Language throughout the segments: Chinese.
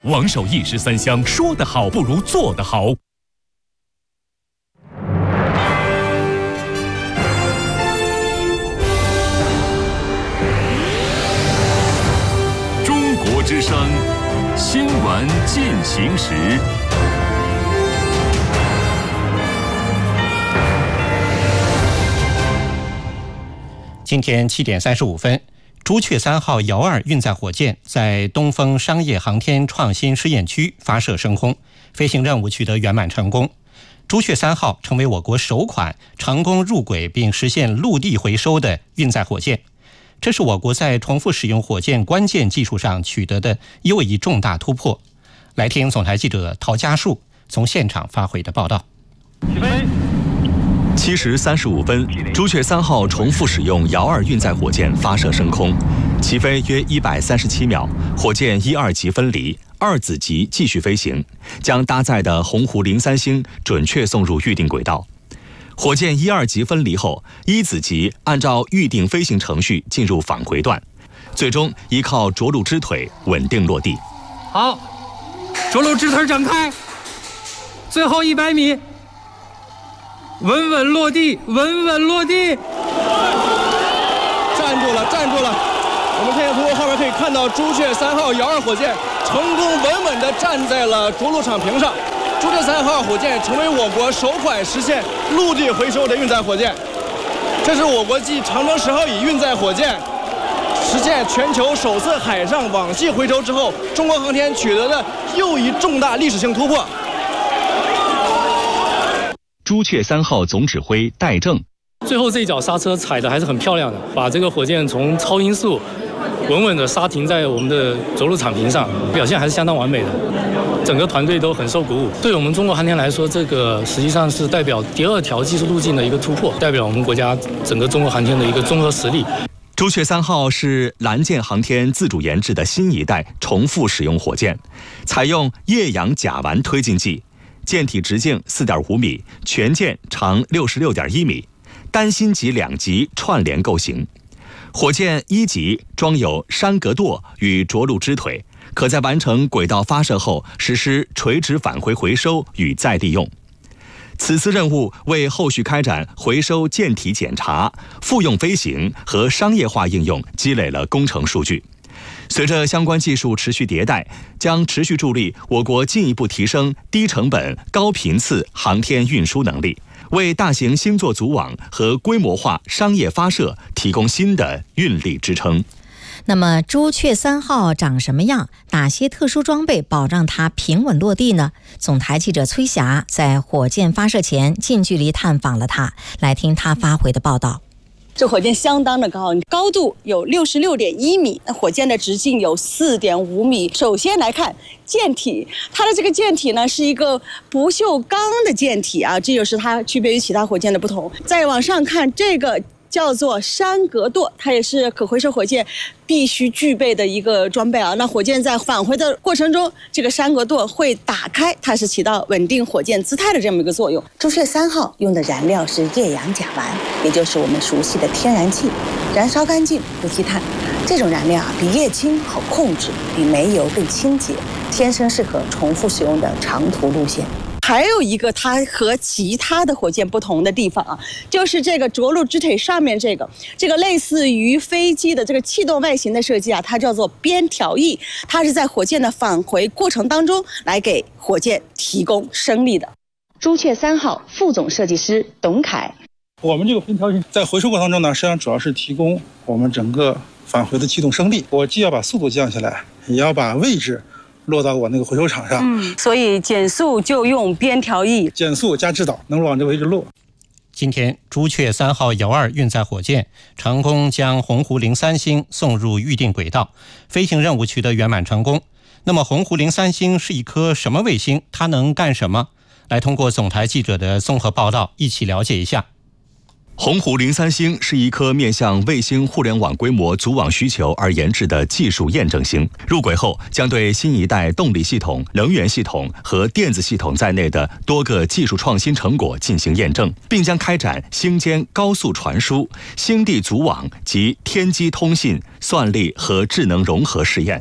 王守义13香，说得好不如做得好。中国之声，新闻进行时。 今天7点35分。朱雀3号遥2运载火箭在东风商业航天创新试验区发射升空，飞行任务取得圆满成功。朱雀3号成为我国首款成功入轨并实现陆地回收的运载火箭，这是我国在重复使用火箭关键技术上取得的又一重大突破。来听总台记者陶家树从现场发回的报道。 起飞。 7时35分，朱雀3号重复使用遥2运载火箭发射升空，起飞约137秒，火箭1、2级分离，2子级继续飞行，将搭载的鸿鹄03星准确送入预定轨道。火箭1、2级分离后，1子级按照预定飞行程序进入返回段，最终依靠着陆支腿稳定落地。 好，着陆支腿展开，最后100米。稳稳落地，稳稳落地， 站住了，站住了！我们现在通过画面可以看到，朱雀3号遥2火箭成功稳稳地站在了着陆场屏上。朱雀3号火箭成为我国首款实现陆地回收的运载火箭，这是我国继长征10号乙运载火箭实现全球首次海上网系回收之后，中国航天取得的又一重大历史性突破。 朱雀3号总指挥戴正， 最后这一脚刹车踩的还是很漂亮的，把这个火箭从超音速稳稳的刹停在我们的着陆场屏上，表现还是相当完美的，整个团队都很受鼓舞。对我们中国航天来说，这个实际上是代表第2条技术路径的一个突破，代表我们国家整个中国航天的一个综合实力。 朱雀3号是蓝箭航天自主研制的新一代重复使用火箭，采用液氧甲烷推进剂。舰体直径4.5米，全舰长66.1米，单芯级2级串联构型。火箭1级装有山格舵与着陆支腿，可在完成轨道发射后实施垂直返回回收与再利用。此次任务为后续开展回收舰体检查、复用飞行和商业化应用积累了工程数据。随着相关技术持续迭代，将持续助力我国进一步提升低成本、高频次航天运输能力，为大型星座组网和规模化商业发射提供新的运力支撑。 那么朱雀3号长什么样？哪些特殊装备保障它平稳落地呢？总台记者崔霞在火箭发射前近距离探访了它，来听他发回的报道。 这火箭相当的高，高度有66.1米，火箭的直径有4.5米。首先来看舰体，它的这个舰体呢是一个不锈钢的舰体啊，这就是它区别于其他火箭的不同。再往上看，这个叫做山格舵，它也是可回收火箭必须具备的一个装备啊。那火箭在返回的过程中，这个山格舵会打开，它是起到稳定火箭姿态的这么一个作用。朱雀3号用的燃料是液氧甲烷，也就是我们熟悉的天然气，燃烧干净不积碳。这种燃料比液氢好控制，比煤油更清洁，天生适合重复使用的长途路线。还有一个它和其他的火箭不同的地方啊，就是这个着陆支腿上面这个类似于飞机的这个气动外形的设计啊，它叫做边条翼，它是在火箭的返回过程当中来给火箭提供升力的。朱雀3号副总设计师董凯， 我们这个边条翼在回收过程中呢，实际上主要是提供我们整个返回的气动升力，我既要把速度降下来，也要把位置落到我那个回收场上， 所以减速就用边条翼， 减速加制导，能往这位置落。 今天，朱雀3号遥2运载火箭成功将鸿鹄03星送入预定轨道，飞行任务取得圆满成功。那么，鸿鹄03星是一颗什么卫星？它能干什么？来通过总台记者的综合报道，一起了解一下。 鸿鹄03星是一颗面向卫星互联网规模组网需求而研制的技术验证星，入轨后将对新一代动力系统、能源系统和电子系统在内的多个技术创新成果进行验证，并将开展星间高速传输、星地组网及天基通信、算力和智能融合试验。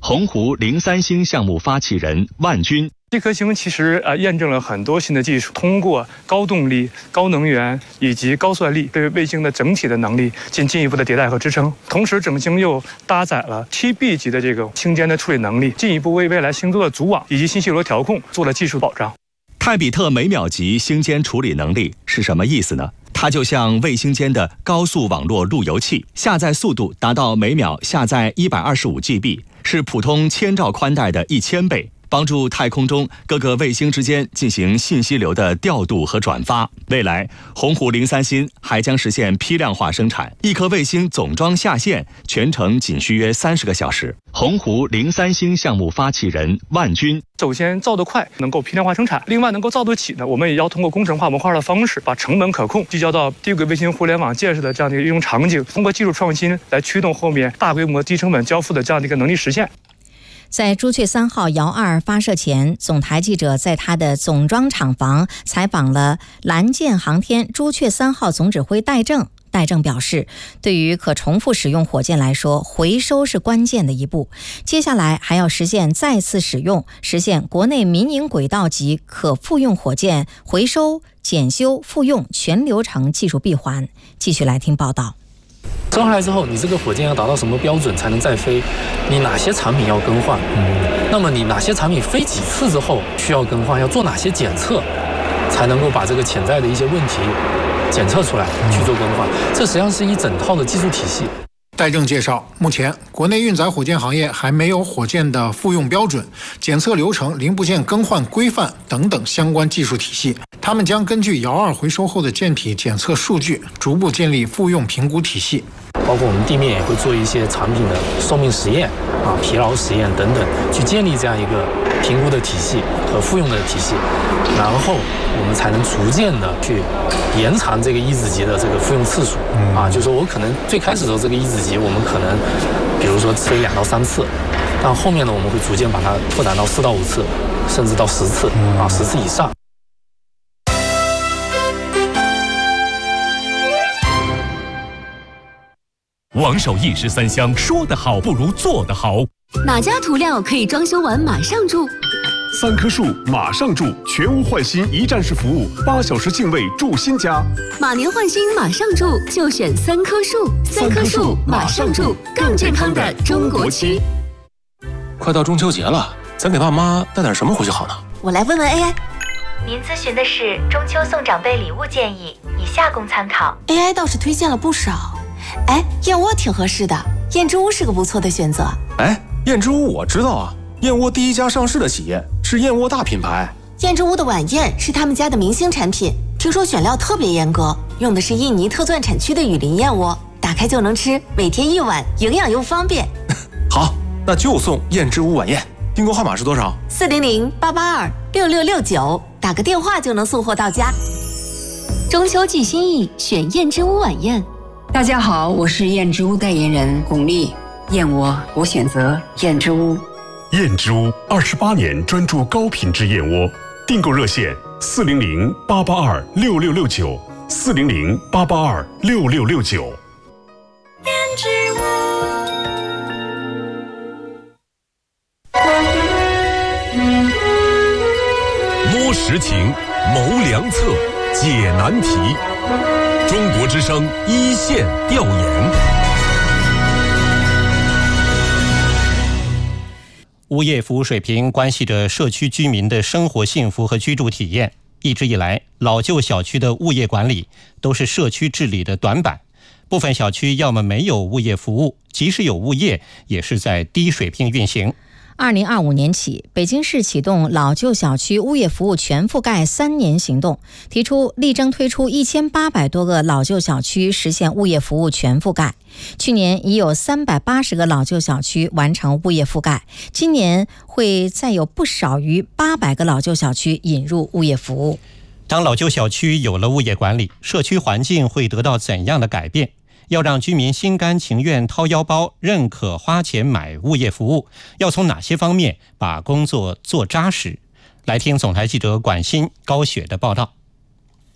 鸿湖03星项目发起人万军。 这颗星其实验证了很多新的技术，通过高动力、高能源以及高算力，对卫星的整体的能力进一步的迭代和支撑。同时，整星又搭载了7B 级的这个星间的处理能力，进一步为未来星座的组网以及信息流调控做了技术保障。 泰比特每秒级星间处理能力是什么意思呢？它就像卫星间的高速网络路由器，下载速度达到每秒下载125GB， 是普通千兆宽带的1000倍。帮助太空中各个卫星之间进行信息流的调度和转发。未来，鸿湖03星还将实现批量化生产，一颗卫星总装下线全程仅需约30个小时。鸿湖03星项目发起人万军： 首先造得快，能够批量化生产；另外能够造得起呢，我们也要通过工程化模块的方式，把成本可控聚焦到低轨卫星互联网建设的这样的一个应用场景，通过技术创新来驱动后面大规模低成本交付的这样的一个能力实现。 在朱雀3号遥2发射前，总台记者在他的总装厂房采访了蓝箭航天朱雀3号总指挥戴正。戴正表示，对于可重复使用火箭来说，回收是关键的一步。接下来还要实现再次使用，实现国内民营轨道级可复用火箭回收、检修、复用全流程技术闭环。继续来听报道。 生下来之后，你这个火箭要达到什么标准才能再飞？你哪些产品要更换？那么你哪些产品飞几次之后需要更换？要做哪些检测，才能够把这个潜在的一些问题检测出来去做更换？这实际上是一整套的技术体系。 戴正介绍，目前国内运载火箭行业还没有火箭的复用标准、检测流程、零部件更换规范等等相关技术体系。他们将根据遥2回收后的舰体检测数据，逐步建立复用评估体系。 包括我们地面也会做一些产品的寿命实验疲劳实验等等，去建立这样一个评估的体系和复用的体系，然后我们才能逐渐的去延长这个一子级的这个复用次数就是说我可能最开始的时候这个一子级我们可能比如说飞2到3次，但后面呢我们会逐渐把它扩展到4到5次，甚至到10次10次以上。 王守义十三香，说得好不如做得好。 哪家涂料可以装修完马上住 ？3棵树马上住，全屋换新一站式服务，8小时净位住新家。 马年换新马上住，就选3棵树。3棵树马上住，更健康的中国区。 快到中秋节了，咱给爸妈带点什么回去好呢？ 我来问问 AI。 您咨询的是中秋送长辈礼物建议，以下供参考。 AI 倒是推荐了不少。燕窝挺合适的，燕之屋是个不错的选择。 燕之屋我知道啊，燕窝第1家上市的企业，是燕窝大品牌。 燕之屋的晚宴是他们家的明星产品，听说选料特别严格，用的是印尼特钻产区的雨林燕窝，打开就能吃，每天1碗，营养又方便。 好，那就送燕之屋晚宴。订购号码是多少 ？400-882-6669，打个电话就能送货到家。 中秋寄心意，选燕之屋晚宴。 大家好，我是燕之屋代言人巩俐。燕窝我选择燕之屋。 燕之屋28年专注高品质燕窝，订购热线400-882-6669 400-882-6669。 燕之屋。 摸实情，谋良策，解难题。中国之声一线调研。 物业服务水平关系着社区居民的生活幸福和居住体验。一直以来，老旧小区的物业管理都是社区治理的短板。部分小区要么没有物业服务，即使有物业，也是在低水平运行。 2025年起，北京市启动老旧小区物业服务全覆盖3年行动，提出力争推出1800多个老旧小区实现物业服务全覆盖。去年已有380个老旧小区完成物业覆盖，今年会再有不少于800个老旧小区引入物业服务。 当老旧小区有了物业管理，社区环境会得到怎样的改变？要让居民心甘情愿掏腰包，认可花钱买物业服务，要从哪些方面把工作做扎实？来听总台记者管欣、高雪的报道。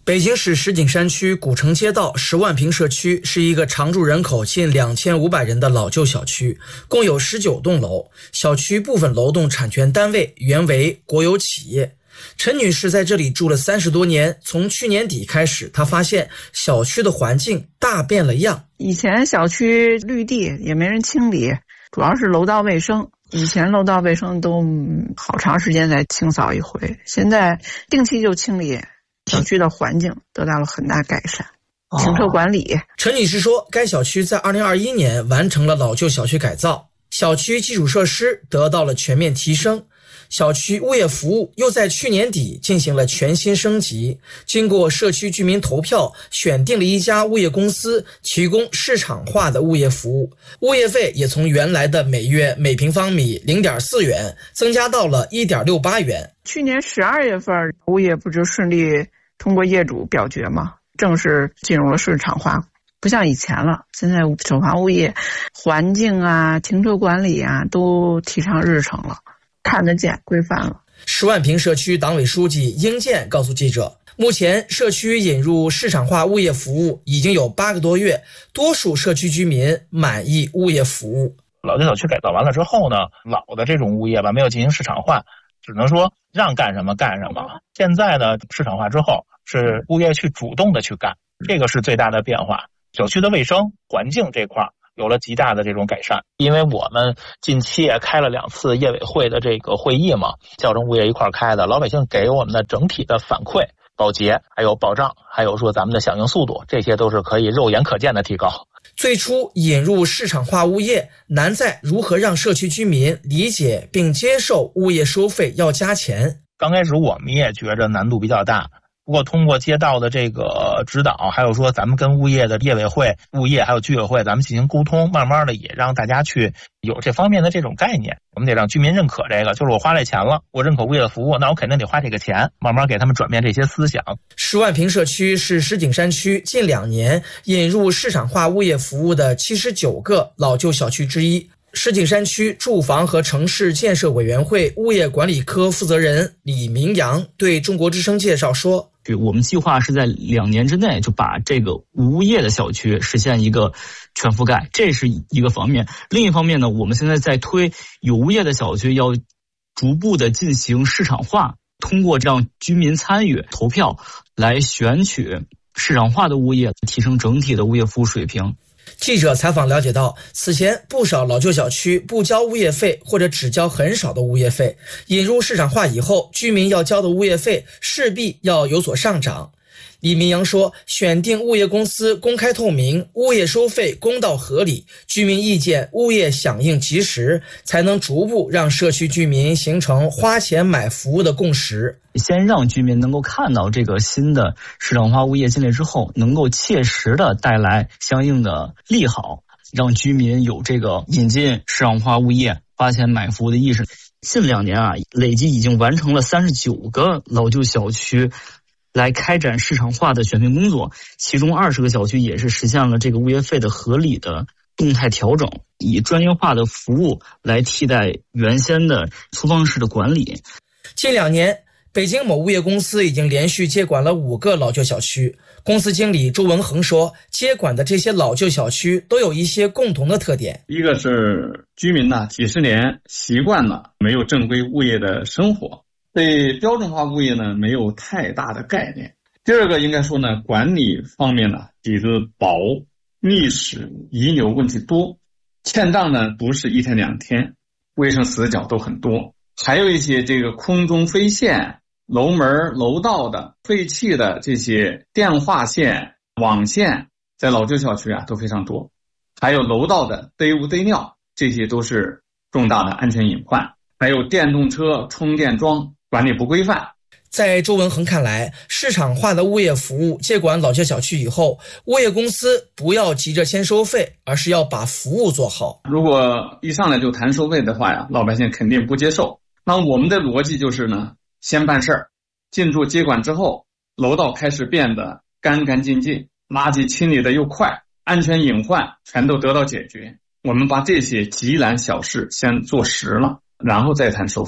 北京市石景山区古城街道10万平社区是一个常住人口近2500人的老旧小区，共有19栋楼。小区部分楼栋产权单位原为国有企业。陈女士在这里住了30多年，从去年底开始，她发现小区的环境大变了样。 以前小区绿地也没人清理，主要是楼道卫生。以前楼道卫生都好长时间才清扫一回，现在定期就清理，小区的环境得到了很大改善。停车管理， 陈女士说，该小区在2021年完成了老旧小区改造，小区基础设施得到了全面提升，小区物业服务又在去年底进行了全新升级，经过社区居民投票，选定了一家物业公司提供市场化的物业服务，物业费也从原来的每月每平方米 0.4 元增加到了 1.68 元。 去年12月份，物业不就顺利通过业主表决吗？正式进入了市场化，不像以前了。现在首房物业环境啊、停车管理啊都提上日程了，看得见规范了。 10万平社区党委书记英建告诉记者，目前社区引入市场化物业服务已经有8个多月，多数社区居民满意物业服务。 老旧小区改造完了之后呢，老的这种物业吧没有进行市场化，只能说让干什么干什么。现在呢，市场化之后是物业去主动的去干，这个是最大的变化。小区的卫生环境这块有了极大的这种改善，因为我们近期也开了2次业委会的这个会议嘛，叫上物业一块开的，老百姓给我们的整体的反馈、保洁还有保障，还有说咱们的响应速度，这些都是可以肉眼可见的提高。 最初引入市场化物业难在如何让社区居民理解并接受物业收费要加钱。 刚开始我们也觉着难度比较大，不过通过街道的这个指导，还有说咱们跟物业的业委会、物业还有居委会咱们进行沟通，慢慢的也让大家去有这方面的这种概念。我们得让居民认可这个，就是我花这钱了，我认可物业的服务，那我肯定得花这个钱，慢慢给他们转变这些思想。 10万平社区是石景山区近2年引入市场化物业服务的79个老旧小区之一。石景山区住房和城市建设委员会物业管理科负责人李明阳对中国之声介绍说， 我们计划是在2年之内就把这个无物业的小区实现一个全覆盖，这是一个方面。另一方面呢，我们现在在推有物业的小区要逐步的进行市场化，通过让居民参与投票来选取市场化的物业，提升整体的物业服务水平。 记者采访了解到，此前不少老旧小区不交物业费或者只交很少的物业费，引入市场化以后，居民要交的物业费势必要有所上涨。李明阳说，选定物业公司公开透明，物业收费公道合理，居民意见物业响应及时，才能逐步让社区居民形成花钱买服务的共识。 先让居民能够看到这个新的市场化物业进来之后，能够切实的带来相应的利好，让居民有这个引进市场化物业花钱买服务的意识。近2年啊，累计已经完成了39个老旧小区来开展市场化的选定工作，其中20个小区也是实现了这个物业费的合理的动态调整，以专业化的服务来替代原先的粗放式的管理。 近2年，北京某物业公司已经连续接管了5个老旧小区。公司经理周文恒说，接管的这些老旧小区都有一些共同的特点。 一个是居民呢几十年习惯了没有正规物业的生活，对标准化物业呢没有太大的概念。第二个应该说呢，管理方面呢底子薄，历史遗留问题多，欠账呢不是1天2天，卫生死角都很多，还有一些这个空中飞线、楼门楼道的废弃的这些电话线、网线，在老旧小区啊都非常多，还有楼道的堆污堆尿，这些都是重大的安全隐患。还有电动车充电桩管理不规范。 在周文恒看来，市场化的物业服务接管老旧小区以后，物业公司不要急着先收费，而是要把服务做好。 如果一上来就谈收费的话呀，老百姓肯定不接受。那我们的逻辑就是呢，先办事儿，进驻接管之后，楼道开始变得干干净净，垃圾清理的又快，安全隐患全都得到解决。我们把这些急难小事先做实了，然后再谈收费。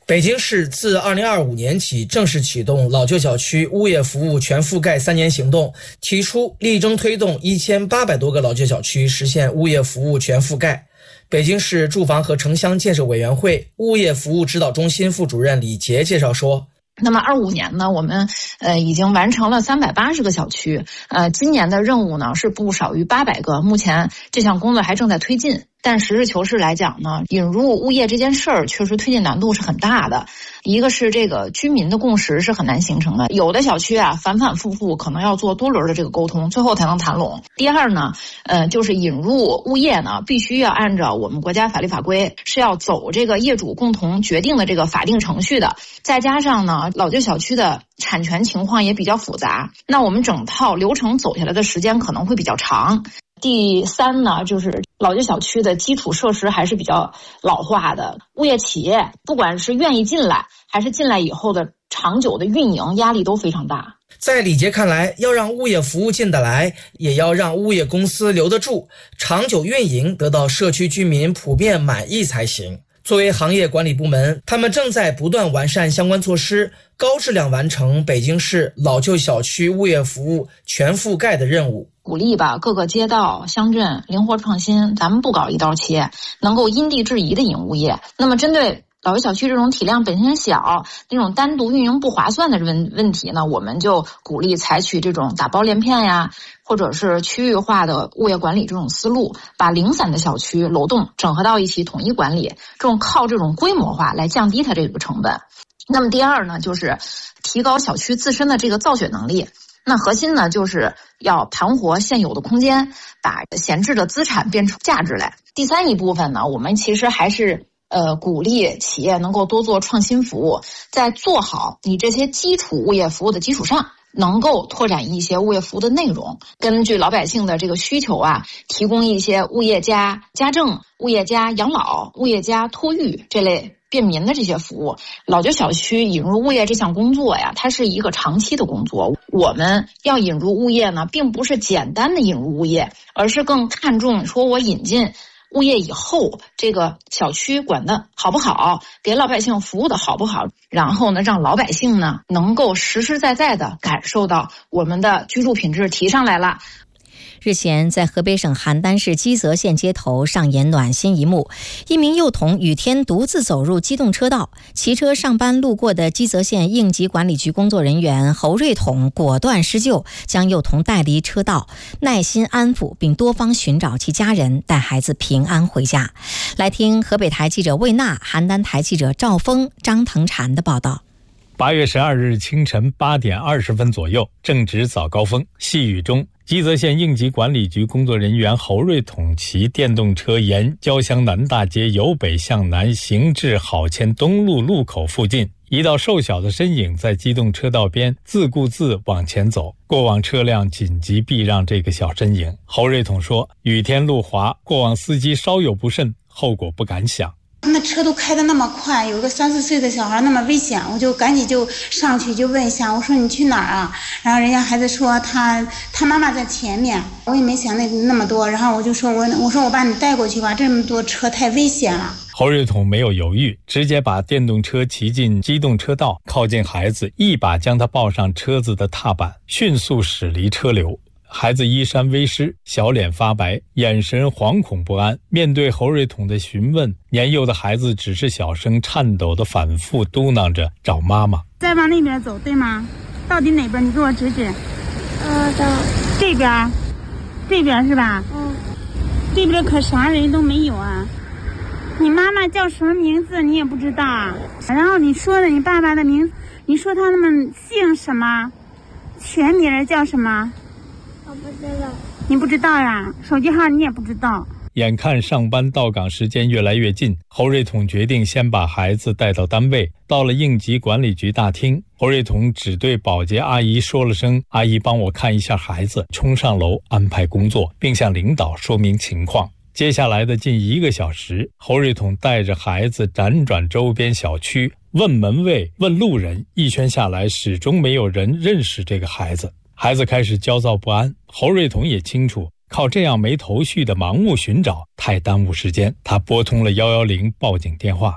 北京市自2025年起正式启动老旧小区物业服务全覆盖3年行动，提出力争推动1800多个老旧小区实现物业服务全覆盖。北京市住房和城乡建设委员会物业服务指导中心副主任李杰介绍说， 那么25年呢，我们已经完成了380个小区，今年的任务呢是不少于800个，目前这项工作还正在推进。但实事求是来讲呢，引入物业这件事儿确实推进难度是很大的。一个是这个居民的共识是很难形成的，有的小区啊反反复复可能要做多轮的这个沟通，最后才能谈拢。第二呢，就是引入物业呢必须要按照我们国家法律法规，是要走这个业主共同决定的这个法定程序的。再加上呢，老旧小区的产权情况也比较复杂，那我们整套流程走下来的时间可能会比较长。第三呢，就是老旧小区的基础设施还是比较老化的，物业企业不管是愿意进来还是进来以后的长久的运营压力都非常大。 在李杰看来，要让物业服务进得来，也要让物业公司留得住，长久运营得到社区居民普遍满意才行。作为行业管理部门，他们正在不断完善相关措施，高质量完成北京市老旧小区物业服务全覆盖的任务。 鼓励吧各个街道乡镇灵活创新，咱们不搞一刀切，能够因地制宜的引物业。那么针对老旧小区这种体量本身小，那种单独运营不划算的问题呢，我们就鼓励采取这种打包连片呀，或者是区域化的物业管理这种思路，把零散的小区楼栋整合到一起统一管理，靠这种规模化来降低它这个成本。那么第二呢，就是提高小区自身的这个造血能力。那核心呢，就是要盘活现有的空间，把闲置的资产变出价值来。第三一部分呢，我们其实还是鼓励企业能够多做创新服务，在做好你这些基础物业服务的基础上，能够拓展一些物业服务的内容，根据老百姓的这个需求啊，提供一些物业加家政、物业加养老、物业加托育这类便民的这些服务。老旧小区引入物业这项工作呀，它是一个长期的工作。我们要引入物业呢，并不是简单的引入物业，而是更看重说我引进物业以后，这个小区管得好不好，给老百姓服务的好不好，然后呢，让老百姓呢能够实实在在的感受到我们的居住品质提上来了。 日前，在河北省邯郸市基泽县街头上演暖心一幕，一名幼童雨天独自走入机动车道，骑车上班路过的基泽县应急管理局工作人员侯瑞统果断施救，将幼童带离车道，耐心安抚，并多方寻找其家人，带孩子平安回家。来听河北台记者魏娜、邯郸台记者赵峰、张腾婵的报道。 8月12日清晨8点20分左右，正值早高峰，细雨中，基泽县应急管理局工作人员侯瑞统骑电动车沿交乡南大街由北向南行至好迁东路路口附近，一道瘦小的身影在机动车道边自顾自往前走，过往车辆紧急避让这个小身影。侯瑞统说，雨天路滑，过往司机稍有不慎，后果不敢想。 那车都开得那么快，有个3、4岁的小孩那么危险，我就赶紧就上去就问一下，我说你去哪儿啊？然后人家孩子说他妈妈在前面，我也没想那么多，然后我就说我说我把你带过去吧，这么多车太危险了。 侯瑞统没有犹豫，直接把电动车骑进机动车道，靠近孩子，一把将他抱上车子的踏板，迅速驶离车流。孩子衣衫微湿，小脸发白，眼神惶恐不安。面对侯瑞统的询问，年幼的孩子只是小声颤抖地反复嘟囔着找妈妈。 再往那边走，对吗？到底哪边？你给我指指。这边，这边是吧？这边可啥人都没有啊。你妈妈叫什么名字？你也不知道啊。然后你说的你爸爸的名字，你说他们姓什么？全名叫什么？我不知道。你不知道呀？手机号你也不知道。 眼看上班到岗时间越来越近，侯瑞统决定先把孩子带到单位。到了应急管理局大厅，侯瑞统只对保洁阿姨说了声“阿姨帮我看一下孩子”，冲上楼安排工作，并向领导说明情况。接下来的近1个小时，侯瑞统带着孩子辗转周边小区，问门卫，问路人，一圈下来始终没有人认识这个孩子。孩子开始焦躁不安，侯瑞统也清楚，靠这样没头绪的盲目寻找太耽误时间，他拨通了110报警电话。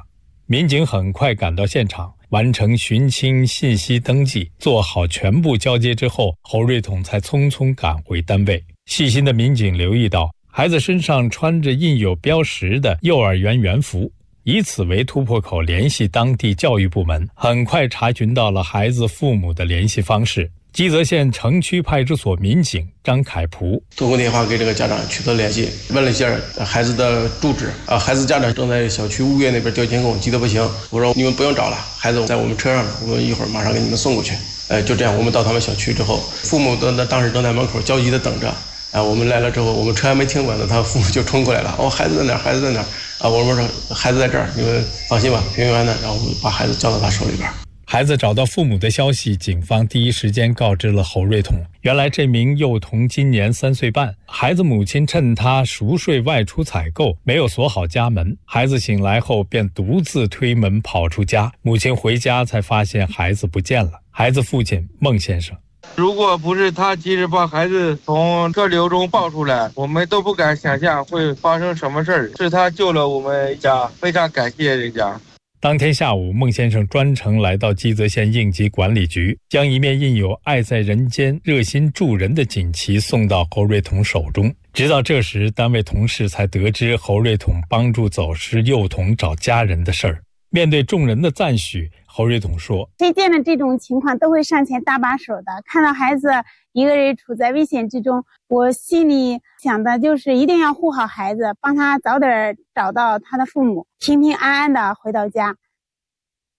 民警很快赶到现场，完成寻亲信息登记，做好全部交接之后，侯瑞统才匆匆赶回单位。细心的民警留意到，孩子身上穿着印有标识的幼儿园园服，以此为突破口联系当地教育部门，很快查询到了孩子父母的联系方式。基泽县城区派出所民警张凯普通过电话给这个家长取得联系，问了一下孩子的住址孩子家长正在小区物业那边调监控，急得不行。我说你们不用找了，孩子在我们车上呢，我们一会儿马上给你们送过去。就这样，我们到他们小区之后，父母当时正在门口焦急的等着。我们来了之后，我们车还没停稳呢，他父母就冲过来了。孩子在哪儿？孩子在哪儿？我们说孩子在这儿，你们放心吧，平平安安的。然后把孩子交到他手里边。 孩子找到父母的消息，警方第一时间告知了侯瑞统。原来这名幼童今年3岁半，孩子母亲趁他熟睡外出采购，没有锁好家门。孩子醒来后便独自推门跑出家，母亲回家才发现孩子不见了。孩子父亲孟先生， 如果不是他及时把孩子从车流中抱出来，我们都不敢想象会发生什么事儿。是他救了我们一家，非常感谢人家。 当天下午，孟先生专程来到基泽县应急管理局，将一面印有爱在人间热心助人的锦旗送到侯瑞统手中。直到这时，单位同事才得知侯瑞统帮助走失幼童找家人的事儿。面对众人的赞许，侯瑞统说， 谁见了这种情况都会上前搭把手的。看到孩子一个人处在危险之中，我心里想的就是一定要护好孩子，帮他早点找到他的父母，平平安安的回到家。